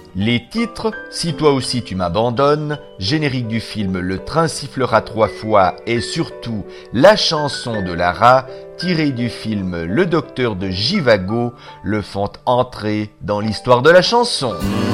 Les titres « Si toi aussi tu m'abandonnes », générique du film « Le train sifflera 3 fois » et surtout la chanson de Lara, tirée du film « Le docteur de Jivago » le font entrer dans l'histoire de la chanson.